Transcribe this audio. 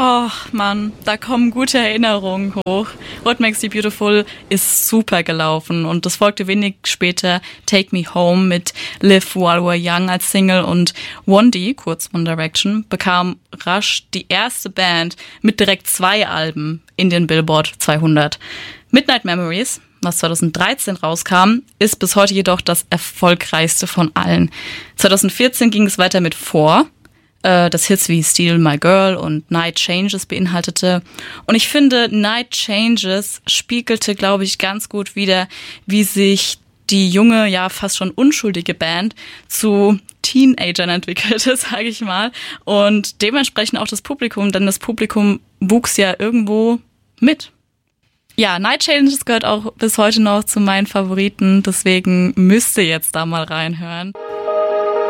Oh Mann, da kommen gute Erinnerungen hoch. What Makes You Beautiful ist super gelaufen und es folgte wenig später Take Me Home mit Live While We're Young als Single und 1D, kurz One Direction, bekam rasch die erste Band mit direkt 2 Alben in den Billboard 200. Midnight Memories, was 2013 rauskam, ist bis heute jedoch das erfolgreichste von allen. 2014 ging es weiter mit 4, das Hits wie Steal My Girl und Night Changes beinhaltete. Und ich finde, Night Changes spiegelte, glaube ich, ganz gut wider, wie sich die junge, ja fast schon unschuldige Band zu Teenagern entwickelte, sage ich mal. Und dementsprechend auch das Publikum, denn das Publikum wuchs ja irgendwo mit. Ja, Night Changes gehört auch bis heute noch zu meinen Favoriten, deswegen müsst ihr jetzt da mal reinhören.